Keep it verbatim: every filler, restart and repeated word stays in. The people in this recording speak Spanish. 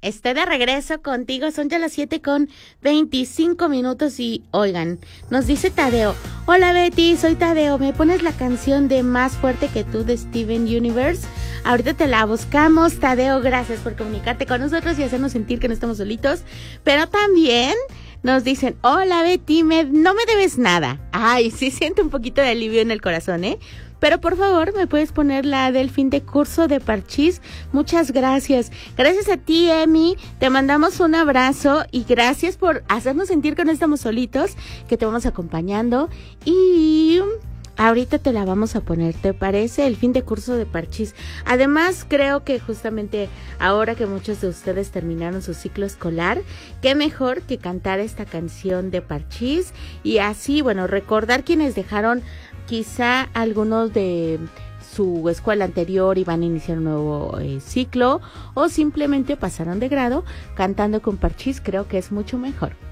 Estoy de regreso contigo, son ya las siete con veinticinco minutos y oigan, nos dice Tadeo, hola Betty, soy Tadeo, ¿me pones la canción de Más Fuerte que Tú de Steven Universe? Ahorita te la buscamos, Tadeo, gracias por comunicarte con nosotros y hacernos sentir que no estamos solitos, pero también nos dicen, hola Betty, me, no me debes nada. Ay, sí siento un poquito de alivio en el corazón, ¿eh? Pero por favor, ¿me puedes poner la del fin de curso de Parchís? Muchas gracias. Gracias a ti, Emi. Te mandamos un abrazo y gracias por hacernos sentir que no estamos solitos, que te vamos acompañando. Y ahorita te la vamos a poner, ¿te parece? El fin de curso de Parchís. Además, creo que justamente ahora que muchos de ustedes terminaron su ciclo escolar, qué mejor que cantar esta canción de Parchís y así, bueno, recordar quienes dejaron quizá algunos de su escuela anterior y van a iniciar un nuevo eh, ciclo o simplemente pasaron de grado cantando con Parchís, creo que es mucho mejor.